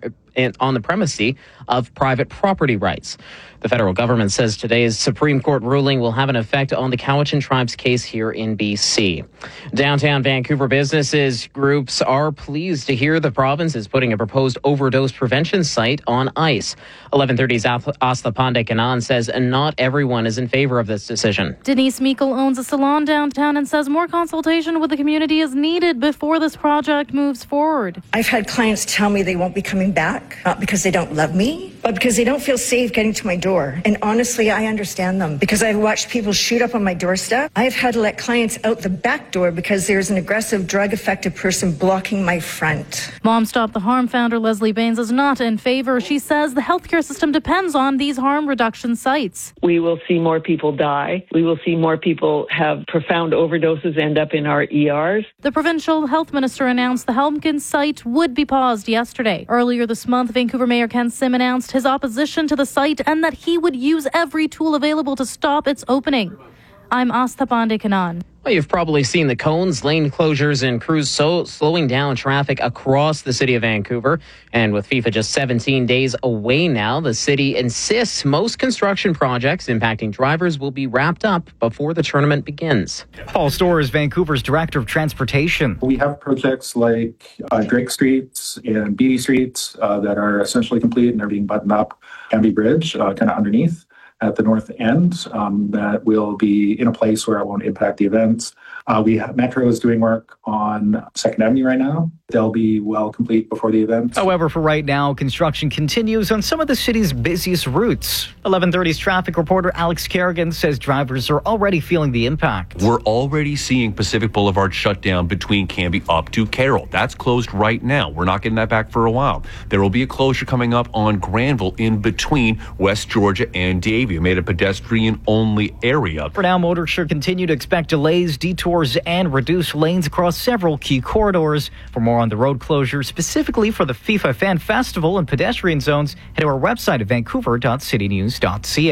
primacy of private property rights. The federal government says today's Supreme Court ruling will have an effect on the Cowichan tribe's case here in BC. Downtown Vancouver businesses groups are pleased to hear the province is putting a proposed overdose prevention site on ice. 1130's Asta Pandey-Kanan says not everyone is in favor of this decision. Denise Meikle owns a salon downtown and says more consultation with the community is needed before this project moves forward. I've had clients tell me they won't be coming back, not because they don't love me, but because they don't feel safe getting to my door. And honestly, I understand them because I've watched people shoot up on my doorstep. I've had to let clients out the back door because there's an aggressive drug-affected person blocking my front. Mom Stop the Harm founder Leslie Baines is not in favor. She says the healthcare system depends on these harm reduction sites. We will see more people die. We will see more people have profound overdoses end up in our ERs. The provincial health minister announced the Helmkin site would be paused yesterday. Earlier this month, Vancouver Mayor Ken Sim announced his opposition to the site and that he would use every tool available to stop its opening. I'm Asta Pandey-Kanan. Well, you've probably seen the cones, lane closures, and crews slowing down traffic across the city of Vancouver. And with FIFA just 17 days away now, the city insists most construction projects impacting drivers will be wrapped up before the tournament begins. Paul Storr is Vancouver's Director of Transportation. We have projects like Drake Street and Beatty Street that are essentially complete and are being buttoned up. Canby Bridge, kind of underneath at the north end, that will be in a place where it won't impact the events. Metro is doing work on 2nd Avenue right now. They'll be well complete before the event. However, for right now, construction continues on some of the city's busiest routes. 1130's traffic reporter Alex Kerrigan says drivers are already feeling the impact. We're already seeing Pacific Boulevard shut down between Canby up to Carroll. That's closed right now. We're not getting that back for a while. There will be a closure coming up on Granville in between West Georgia and Davie. Made a pedestrian-only area. For now, motorists should continue to expect delays, detours, and reduced lanes across several key corridors. For more on the road closure, specifically for the FIFA Fan Festival and pedestrian zones, head to our website at vancouver.citynews.ca.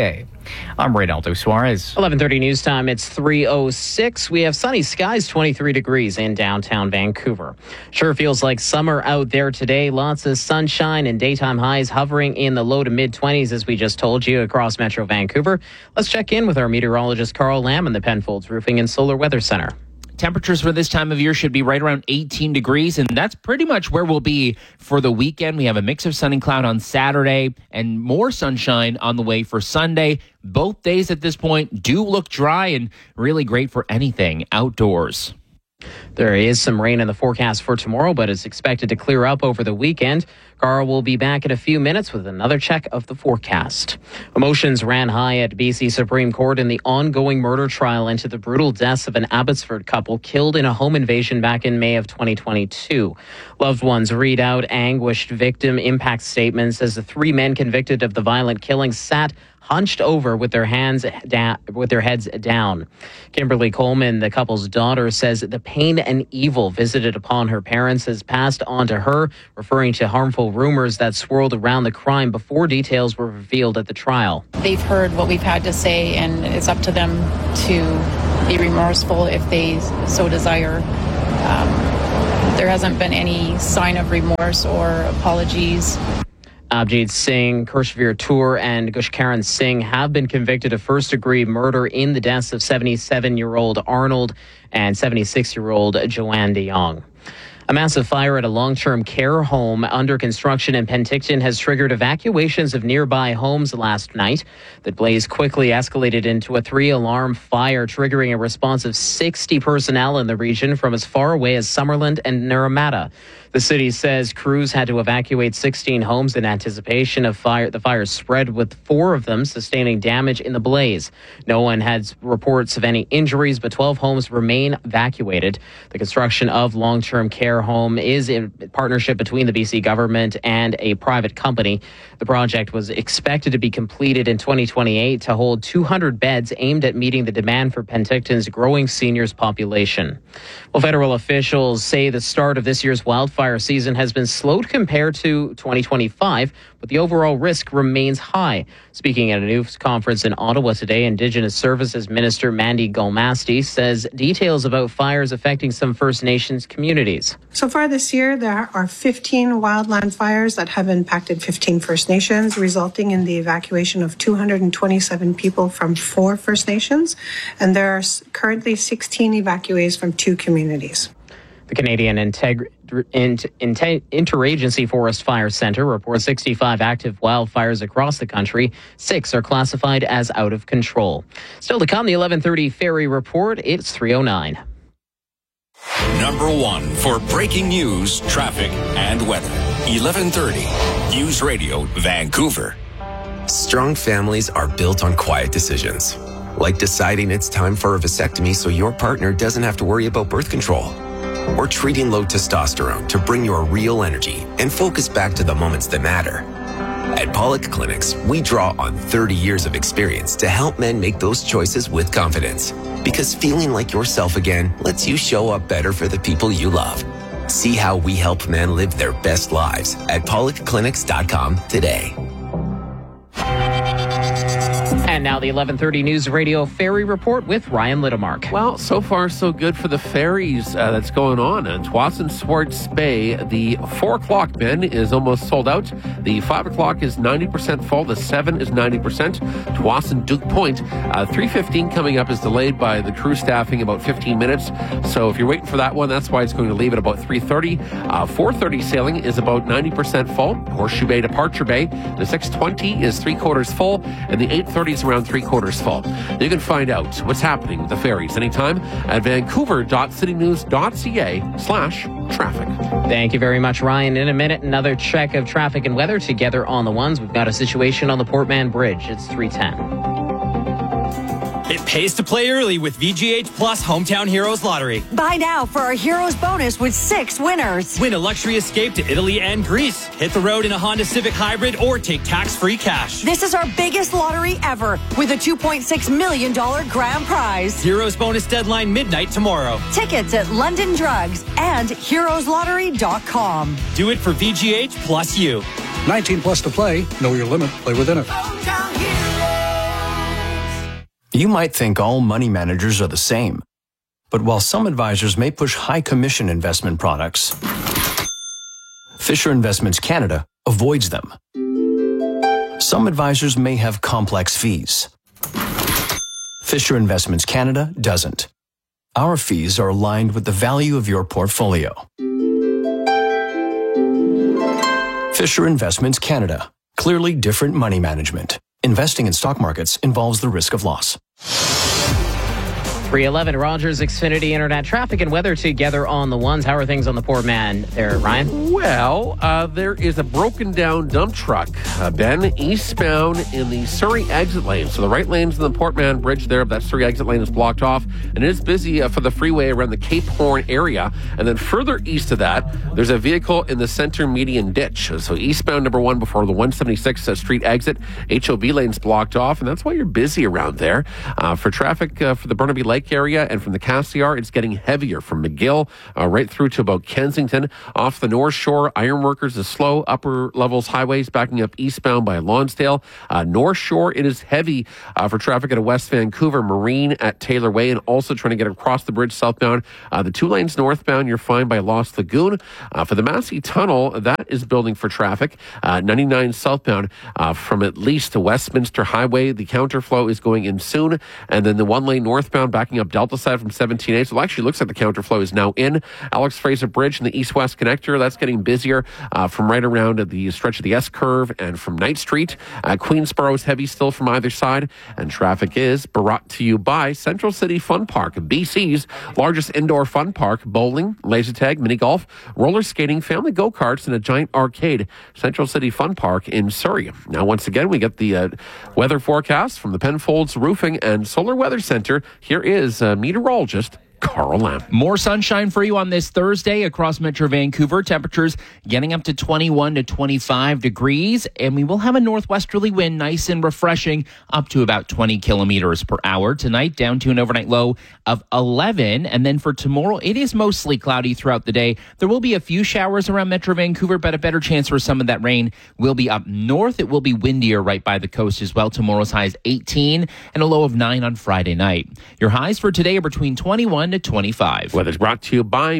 I'm Reynaldo Suarez. 11:30 news time. It's 3:06. We have sunny skies, 23 degrees in downtown Vancouver. Sure feels like summer out there today. Lots of sunshine and daytime highs hovering in the low to mid 20s, as we just told you, across Metro Vancouver. Let's check in with our meteorologist Carl Lamb in the Penfolds Roofing and Solar Weather Center. Temperatures for this time of year should be right around 18 degrees, and that's pretty much where we'll be for the weekend. We have a mix of sun and cloud on Saturday and more sunshine on the way for Sunday. Both days at this point do look dry and really great for anything outdoors. There is some rain in the forecast for tomorrow, but it's expected to clear up over the weekend. Carl will be back in a few minutes with another check of the forecast. Emotions ran high at BC Supreme Court in the ongoing murder trial into the brutal deaths of an Abbotsford couple killed in a home invasion back in May of 2022. Loved ones read out anguished victim impact statements as the three men convicted of the violent killing sat hunched over with their heads down. Kimberly Coleman, the couple's daughter, says the pain and evil visited upon her parents has passed on to her, referring to harmful rumors that swirled around the crime before details were revealed at the trial. They've heard what we've had to say, and it's up to them to be remorseful if they so desire. There hasn't been any sign of remorse or apologies. Abjit Singh, Kurshvir Tour, and Gushkaran Singh have been convicted of first-degree murder in the deaths of 77-year-old Arnold and 76-year-old Joanne de Jong. A massive fire at a long-term care home under construction in Penticton has triggered evacuations of nearby homes last night. The blaze quickly escalated into a 3-alarm fire, triggering a response of 60 personnel in the region from as far away as Summerland and Naramata. The city says crews had to evacuate 16 homes in anticipation of the fire spread, with 4 of them sustaining damage in the blaze. No one had reports of any injuries, but 12 homes remain evacuated. The construction of long-term care home is in partnership between the BC government and a private company. The project was expected to be completed in 2028 to hold 200 beds aimed at meeting the demand for Penticton's growing seniors population. Well, federal officials say the start of this year's wildfire season has been slowed compared to 2025, but the overall risk remains high. Speaking at a news conference in Ottawa today, Indigenous Services Minister Mandy Galmasti says details about fires affecting some First Nations communities. So far this year, there are 15 wildland fires that have impacted 15 First Nations, resulting in the evacuation of 227 people from 4 First Nations, and there are currently 16 evacuees from 2 communities. The Canadian Interagency Forest Fire Center reports 65 active wildfires across the country. 6 are classified as out of control. Still to come, the 11:30 Ferry Report. It's 3:09. Number 1 for breaking news, traffic, and weather. 11:30 News Radio Vancouver. Strong families are built on quiet decisions, like deciding it's time for a vasectomy so your partner doesn't have to worry about birth control. Or treating low testosterone to bring your real energy and focus back to the moments that matter. At Pollock Clinics, we draw on 30 years of experience to help men make those choices with confidence. Because feeling like yourself again lets you show up better for the people you love. See how we help men live their best lives at PollockClinics.com today. And now the 11:30 News Radio Ferry Report with Ryan Littlemark. Well, so far so good for the ferries that's going on. Tsawwassen Swartz Bay, the 4 o'clock, Ben, is almost sold out. The 5 o'clock is 90% full. The 7 is 90%. Tsawwassen Duke Point, 3:15 coming up is delayed by the crew staffing about 15 minutes. So if you're waiting for that one, that's why it's going to leave at about 3:30. 4:30 sailing is about 90% full. Horseshoe Bay Departure Bay, the 6:20 is 3/4 full, and the 8:30 is around 3/4 full. You can find out what's happening with the ferries anytime at vancouver.citynews.ca/traffic. Thank you very much, Ryan. In a minute, another check of traffic and weather together on the ones. We've got a situation on the Port Mann Bridge. It's 3:10. It pays to play early with VGH Plus Hometown Heroes Lottery. Buy now for our Heroes bonus with 6 winners. Win a luxury escape to Italy and Greece. Hit the road in a Honda Civic Hybrid or take tax-free cash. This is our biggest lottery ever with a $2.6 million grand prize. Heroes bonus deadline midnight tomorrow. Tickets at London Drugs and heroeslottery.com. Do it for VGH plus you. 19 plus to play. Know your limit. Play within it. You might think all money managers are the same. But while some advisors may push high commission investment products, Fisher Investments Canada avoids them. Some advisors may have complex fees. Fisher Investments Canada doesn't. Our fees are aligned with the value of your portfolio. Fisher Investments Canada. Clearly different money management. Investing in stock markets involves the risk of loss. 311 Rogers Xfinity Internet traffic and weather together on the ones. How are things on the Port Man there, Ryan? Well, there is a broken down dump truck, Ben, eastbound in the Surrey exit lane. So the right lane's in the Port Man Bridge there. That Surrey exit lane is blocked off. And it is busy for the freeway around the Cape Horn area. And then further east of that, there's a vehicle in the center median ditch. So eastbound number 1 before the 176th Street exit, HOB lane's blocked off. And that's why you're busy around there. For traffic for the Burnaby Lake area and from the Cassiar, it's getting heavier from McGill right through to about Kensington. Off the North Shore, Ironworkers is slow. Upper levels highways backing up eastbound by Lonsdale. North Shore, it is heavy for traffic at West Vancouver Marine at Taylor Way, and also trying to get across the bridge southbound. The 2 lanes northbound, you're fine by Lost Lagoon. For the Massey Tunnel, that is building for traffic. 99 southbound from at least to Westminster Highway. The counterflow is going in soon. And then the 1 lane northbound backing up Delta side from 17A. So it actually looks like the counterflow is now in. Alex Fraser Bridge and the east-west connector, that's getting busier from right around the stretch of the S-curve and from Knight Street. Queensboro is heavy still from either side. And traffic is brought to you by Central City Fun Park, BC's largest indoor fun park. Bowling, laser tag, mini golf, roller skating, family go-karts, and a giant arcade. Central City Fun Park in Surrey. Now, once again, we get the weather forecast from the Penfolds Roofing and Solar Weather Center. Here is meteorologist Carl Lamb. More sunshine for you on this Thursday across Metro Vancouver. Temperatures getting up to 21 to 25 degrees, and we will have a northwesterly wind, nice and refreshing, up to about 20 kilometers per hour. Tonight, down to an overnight low of 11, and then for tomorrow, it is mostly cloudy throughout the day. There will be a few showers around Metro Vancouver, but a better chance for some of that rain will be up north. It will be windier right by the coast as well. Tomorrow's high is 18 and a low of 9 on Friday night. Your highs for today are between 21 to 25. Weather's brought to you by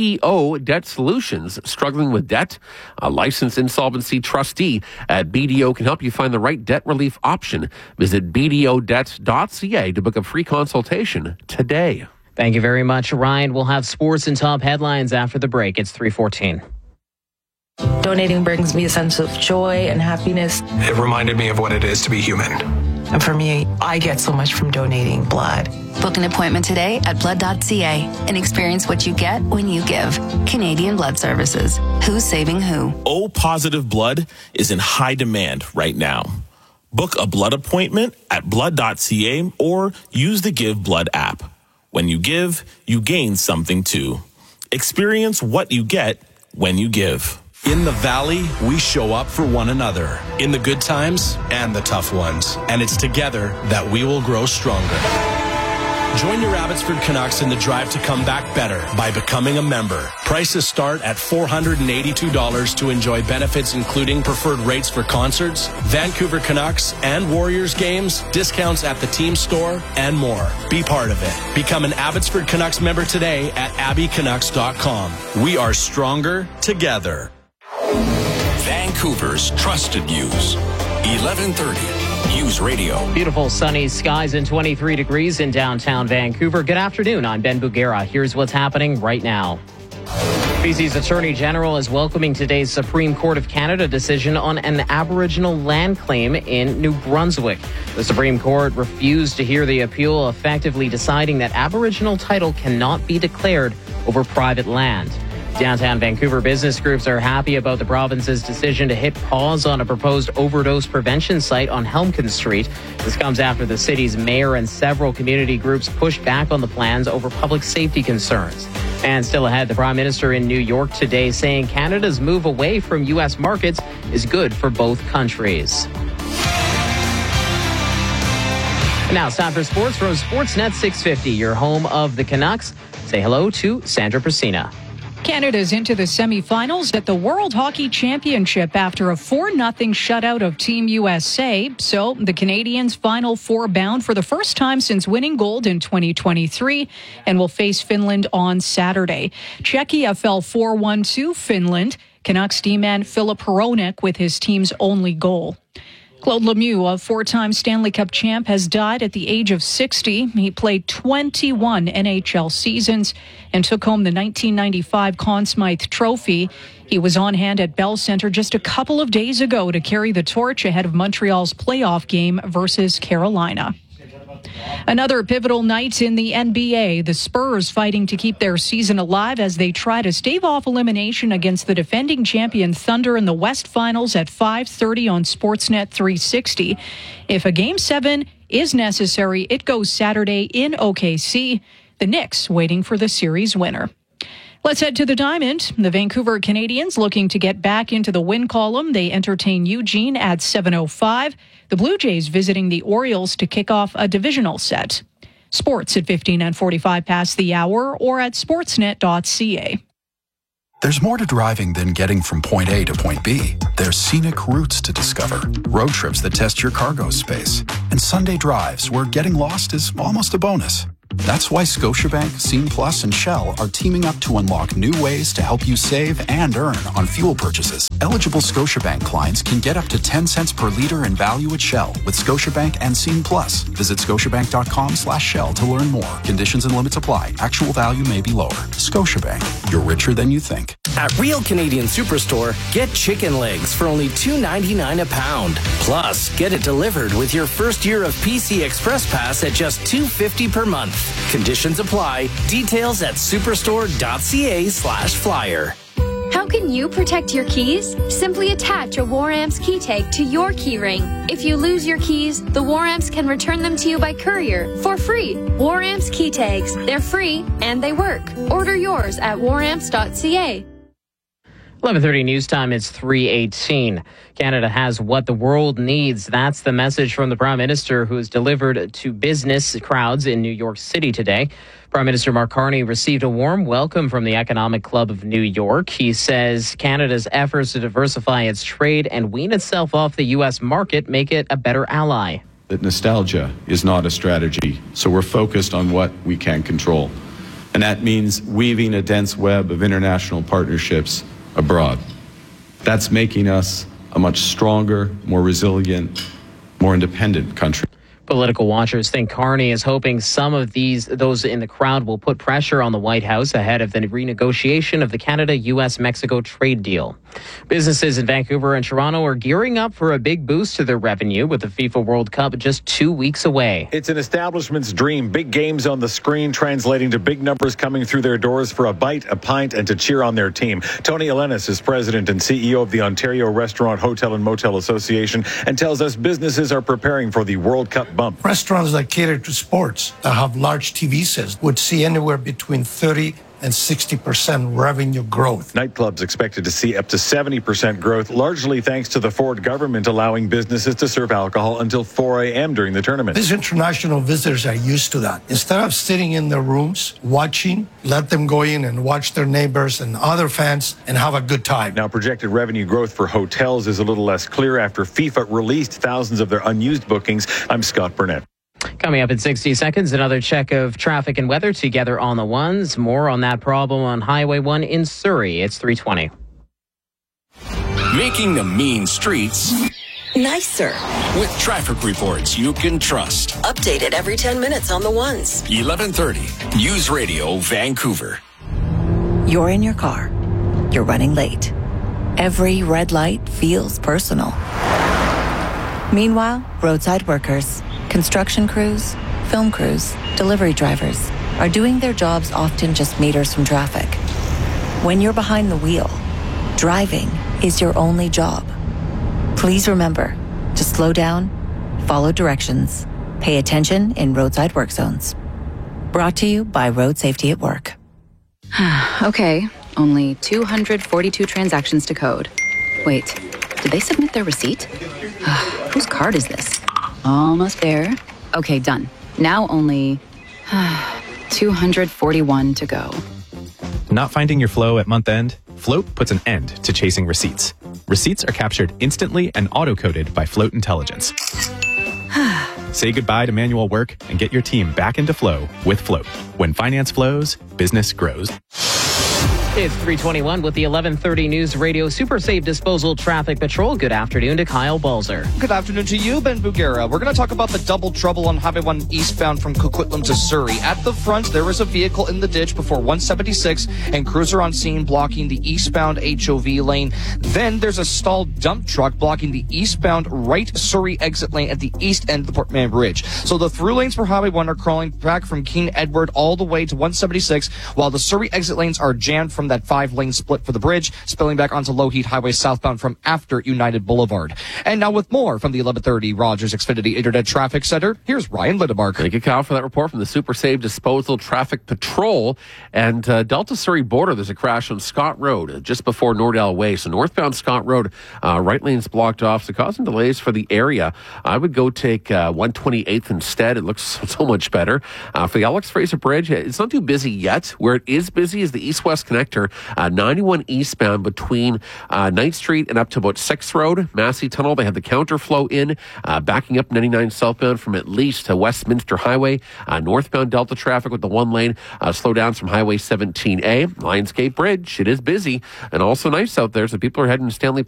BDO Debt Solutions. Struggling with debt? A licensed insolvency trustee at BDO can help you find the right debt relief option. Visit bdodebt.ca to book a free consultation today. Thank you very much, Ryan. We'll have sports and top headlines after the break. It's 3:14. Donating brings me a sense of joy and happiness. It reminded me of what it is to be human. And for me, I get so much from donating blood. Book an appointment today at blood.ca and experience what you get when you give. Canadian Blood Services. Who's saving who? O positive blood is in high demand right now. Book a blood appointment at blood.ca or use the Give Blood app. When you give, you gain something too. Experience what you get when you give. In the Valley, we show up for one another, in the good times and the tough ones. And it's together that we will grow stronger. Join your Abbotsford Canucks in the drive to come back better by becoming a member. Prices start at $482 to enjoy benefits including preferred rates for concerts, Vancouver Canucks and Warriors games, discounts at the team store, and more. Be part of it. Become an Abbotsford Canucks member today at abbycanucks.com. We are stronger together. Vancouver's trusted news. 1130 News Radio. Beautiful sunny skies and 23 degrees in downtown Vancouver. Good afternoon. I'm Ben Bugera. Here's what's happening right now. BC's Attorney General is welcoming today's Supreme Court of Canada decision on an Aboriginal land claim in New Brunswick. The Supreme Court refused to hear the appeal, effectively deciding that Aboriginal title cannot be declared over private land. Downtown Vancouver business groups are happy about the province's decision to hit pause on a proposed overdose prevention site on Helmkin Street. This comes after the city's mayor and several community groups pushed back on the plans over public safety concerns. And still ahead, the Prime Minister in New York today saying Canada's move away from U.S. markets is good for both countries. And now it's time for sports from Sportsnet 650, your home of the Canucks. Say hello to Sandra Prasina. Canada's into the semifinals at the World Hockey Championship after a 4-0 shutout of Team USA. So the Canadians Final Four bound for the first time since winning gold in 2023 and will face Finland on Saturday. Czechia fell 4-1 to Finland. Canucks D-man Filip Hronek with his team's only goal. Claude Lemieux, a four-time Stanley Cup champ, has died at the age of 60. He played 21 NHL seasons and took home the 1995 Conn Smythe Trophy. He was on hand at Bell Center just a couple of days ago to carry the torch ahead of Montreal's playoff game versus Carolina. Another pivotal night in the NBA. The Spurs fighting to keep their season alive as they try to stave off elimination against the defending champion Thunder in the West Finals at 5:30 on Sportsnet 360. If a Game 7 is necessary, it goes Saturday in OKC. The Knicks waiting for the series winner. Let's head to the Diamond. The Vancouver Canadians looking to get back into the win column. They entertain Eugene at 7:05. The Blue Jays visiting the Orioles to kick off a divisional set. Sports at 15 and 45 past the hour or at sportsnet.ca. There's more to driving than getting from point A to point B. There's scenic routes to discover, road trips that test your cargo space, and Sunday drives where getting lost is almost a bonus. That's why Scotiabank, Scene Plus, and Shell are teaming up to unlock new ways to help you save and earn on fuel purchases. Eligible Scotiabank clients can get up to 10 cents per liter in value at Shell with Scotiabank and Scene Plus. Visit scotiabank.com/Shell to learn more. Conditions and limits apply. Actual value may be lower. Scotiabank, you're richer than you think. At Real Canadian Superstore, get chicken legs for only $2.99 a pound. Plus, get it delivered with your first year of PC Express Pass at just $2.50 per month. Conditions apply. Details at superstore.ca/flyer. How can you protect your keys? Simply attach a War-Amps key tag to your key ring. If you lose your keys, the War-Amps can return them to you by courier for free. War-Amps key tags. They're free and they work. Order yours at waramps.ca. 11:30 news time. It's 3:18. Canada has what the world needs. That's the message from the Prime Minister, who is delivered to business crowds in New York City today. Prime Minister Mark Carney received a warm welcome from the Economic Club of New York. He says Canada's efforts to diversify its trade and wean itself off the U.S. market make it a better ally. That nostalgia is not a strategy, so we're focused on what we can control. And that means weaving a dense web of international partnerships abroad. That's making us a much stronger, more resilient, more independent country. Political watchers think Carney is hoping some of those in the crowd will put pressure on the White House ahead of the renegotiation of the Canada-US-Mexico trade deal. Businesses in Vancouver and Toronto are gearing up for a big boost to their revenue with the FIFA World Cup just 2 weeks away. It's an establishment's dream. Big games on the screen translating to big numbers coming through their doors for a bite, a pint, and to cheer on their team. Tony Elenis is president and CEO of the Ontario Restaurant, Hotel and Motel Association and tells us businesses are preparing for the World Cup bump. Restaurants that cater to sports, that have large TV sets, would see anywhere between 30 and 60% revenue growth. Nightclubs expected to see up to 70% growth, largely thanks to the Ford government allowing businesses to serve alcohol until 4 a.m. during the tournament. These international visitors are used to that. Instead of sitting in their rooms watching, let them go in and watch their neighbors and other fans and have a good time. Now, projected revenue growth for hotels is a little less clear after FIFA released thousands of their unused bookings. I'm Scott Burnett. Coming up in 60 seconds, another check of traffic and weather together on the ones. More on that problem on Highway 1 in Surrey. It's 3:20. Making the mean streets nicer with traffic reports you can trust. Updated every 10 minutes on the ones. 11:30 News Radio Vancouver. You're in your car. You're running late. Every red light feels personal. Meanwhile, roadside workers, construction crews, film crews, delivery drivers are doing their jobs often just meters from traffic. When you're behind the wheel, driving is your only job. Please remember to slow down, follow directions, pay attention in roadside work zones. Brought to you by Road Safety at Work. Okay, only 242 transactions to code. Wait, did they submit their receipt? Whose card is this? Almost there. Okay, done. Now only 241 to go. Not finding your flow at month end? Float puts an end to chasing receipts. Receipts are captured instantly and auto-coded by Float Intelligence. Say goodbye to manual work and get your team back into flow with Float. When finance flows, business grows. It's 3:21 with the 11:30 News Radio Super Safe Disposal Traffic Patrol. Good afternoon to Kyle Balzer. Good afternoon to you, Ben Bugera. We're going to talk about the double trouble on Highway 1 eastbound from Coquitlam to Surrey. At the front, there is a vehicle in the ditch before 176 and cruiser on scene blocking the eastbound HOV lane. Then there's a stalled dump truck blocking the eastbound right Surrey exit lane at the east end of the Port Mann Bridge. So the through lanes for Highway 1 are crawling back from King Edward all the way to 176, while the Surrey exit lanes are jammed from that 5-lane split for the bridge, spilling back onto Lougheed Highway southbound from after United Boulevard. And now with more from the 1130 Rogers Xfinity Internet Traffic Center, here's Ryan Littemark. Thank you, Kyle, for that report from the Super Safe Disposal Traffic Patrol. And Delta Surrey border, there's a crash on Scott Road just before Nordell Way. So northbound Scott Road, right lane's blocked off, so causing delays for the area. I would go take 128th instead. It looks so much better. For the Alex Fraser Bridge, it's not too busy yet. Where it is busy is the east-west connector, 91 eastbound between 9th Street and up to about 6th Road. Massey Tunnel, they have the counterflow in, backing up 99 southbound from at least to Westminster Highway. Northbound Delta traffic with the one lane slowdowns from Highway 17A. Lionsgate Bridge, it is busy and also nice out there, so people are heading to Stanley